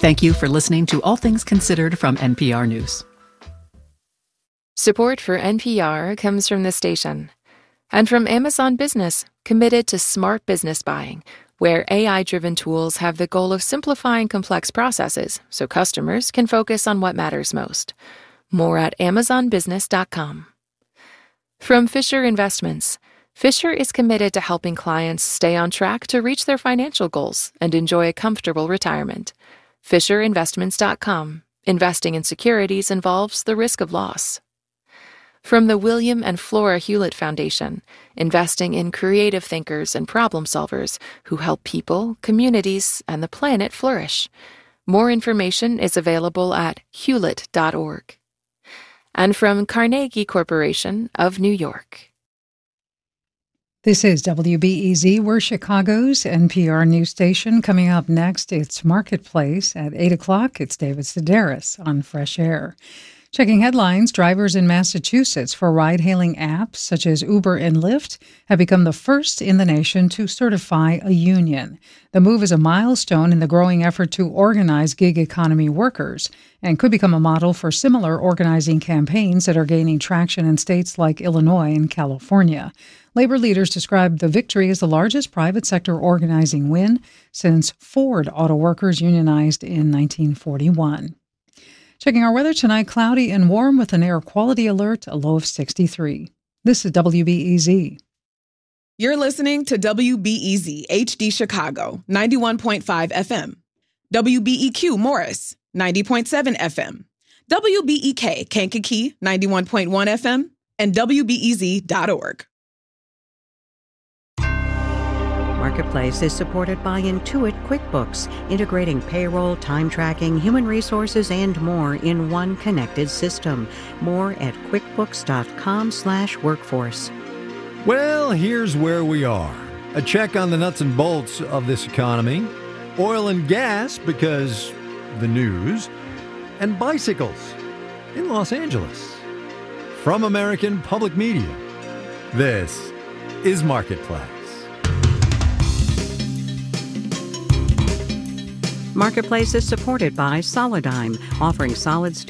Thank you for listening to All Things Considered from NPR News. Support for NPR comes from the station and from Amazon Business, committed to smart business buying, where AI-driven tools have the goal of simplifying complex processes so customers can focus on what matters most. More at amazonbusiness.com. From Fisher Investments, Fisher is committed to helping clients stay on track to reach their financial goals and enjoy a comfortable retirement. FisherInvestments.com. Investing in securities involves the risk of loss. From the William and Flora Hewlett Foundation, investing in creative thinkers and problem solvers who help people, communities, and the planet flourish. More information is available at hewlett.org. And from Carnegie Corporation of New York. This is WBEZ. We're Chicago's NPR news station. Coming up next, it's Marketplace. At 8 o'clock, it's David Sedaris on Fresh Air. Checking headlines, drivers in Massachusetts for ride-hailing apps such as Uber and Lyft have become the first in the nation to certify a union. The move is a milestone in the growing effort to organize gig economy workers and could become a model for similar organizing campaigns that are gaining traction in states like Illinois and California. Labor leaders described the victory as the largest private sector organizing win since Ford Auto Workers unionized in 1941. Checking our weather tonight, cloudy and warm with an air quality alert, a low of 63. This is WBEZ. You're listening to WBEZ HD Chicago, 91.5 FM. WBEQ Morris, 90.7 FM. WBEK Kankakee, 91.1 FM. And WBEZ.org. Marketplace is supported by Intuit QuickBooks, integrating payroll, time tracking, human resources, and more in one connected system. More at quickbooks.com/workforce. Well, here's where we are. A check on the nuts and bolts of this economy. Oil and gas, because the news. And bicycles in Los Angeles. From American Public Media, this is Marketplace. Marketplace is supported by Solidigm, offering solid-state